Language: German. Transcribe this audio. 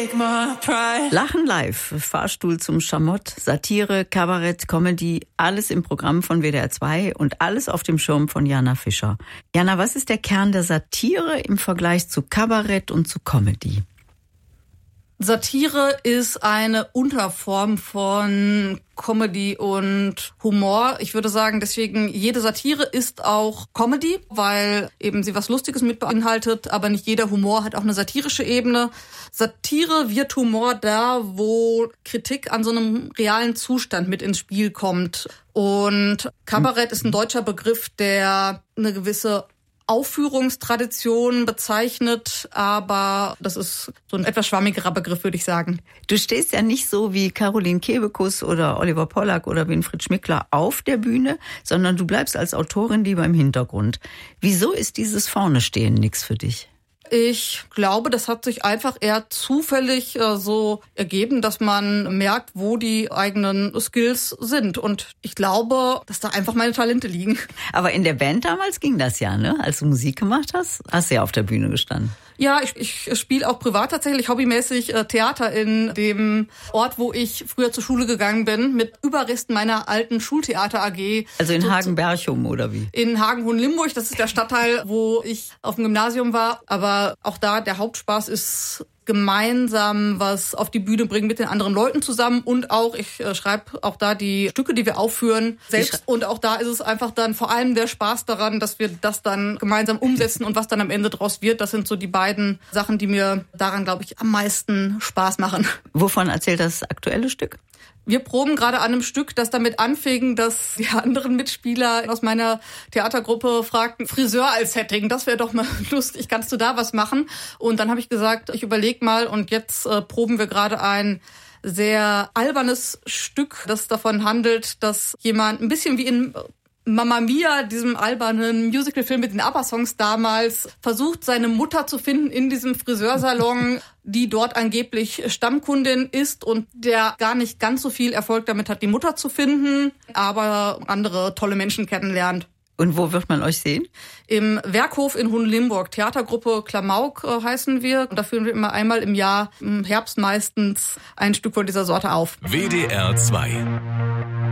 take my pride. Lachen live, Fahrstuhl zum Schamott, Satire, Kabarett, Comedy, alles im Programm von WDR 2 und alles auf dem Schirm von Jana Fischer. Jana, was ist der Kern der Satire im Vergleich zu Kabarett und zu Comedy? Satire ist eine Unterform von Comedy und Humor. Ich würde sagen, deswegen jede Satire ist auch Comedy, weil eben sie was Lustiges mit beinhaltet, aber nicht jeder Humor hat auch eine satirische Ebene. Satire wird Humor da, wo Kritik an so einem realen Zustand mit ins Spiel kommt. Und Kabarett ist ein deutscher Begriff, der eine gewisse Aufführungstradition bezeichnet, aber das ist so ein etwas schwammigerer Begriff, würde ich sagen. Du stehst ja nicht so wie Caroline Kebekus oder Oliver Pollack oder Winfried Schmickler auf der Bühne, sondern du bleibst als Autorin lieber im Hintergrund. Wieso ist dieses Vorne-Stehen nichts für dich? Ich glaube, das hat sich einfach eher zufällig so ergeben, dass man merkt, wo die eigenen Skills sind. Und ich glaube, dass da einfach meine Talente liegen. Aber in der Band damals ging das ja, ne? Als du Musik gemacht hast du ja auf der Bühne gestanden. Ja, ich spiele auch privat tatsächlich hobbymäßig Theater in dem Ort, wo ich früher zur Schule gegangen bin, mit Überresten meiner alten Schultheater AG. Also in Hagen-Berchum oder wie? In Hagen-Hohenlimburg, das ist der Stadtteil, wo ich auf dem Gymnasium war. Aber auch da, der Hauptspaß ist gemeinsam was auf die Bühne bringen mit den anderen Leuten zusammen und auch, ich schreibe auch da die Stücke, die wir aufführen, selbst. Und auch da ist es einfach dann vor allem der Spaß daran, dass wir das dann gemeinsam umsetzen und was dann am Ende draus wird. Das sind so die beiden Sachen, die mir daran, glaube ich, am meisten Spaß machen. Wovon erzählt das aktuelle Stück? Wir proben gerade an einem Stück, das damit anfing, dass die anderen Mitspieler aus meiner Theatergruppe fragten, Friseur als Setting, das wäre doch mal lustig, kannst du da was machen? Und dann habe ich gesagt, ich überlege mal und jetzt proben wir gerade ein sehr albernes Stück, das davon handelt, dass jemand ein bisschen wie in Mamma Mia, diesem albernen Musicalfilm mit den ABBA-Songs damals, versucht, seine Mutter zu finden in diesem Friseursalon, die dort angeblich Stammkundin ist und der gar nicht ganz so viel Erfolg damit hat, die Mutter zu finden, aber andere tolle Menschen kennenlernt. Und wo wird man euch sehen? Im Werkhof in Hohenlimburg. Theatergruppe Klamauk heißen wir. Und da führen wir immer einmal im Jahr, im Herbst meistens, ein Stück von dieser Sorte auf. WDR 2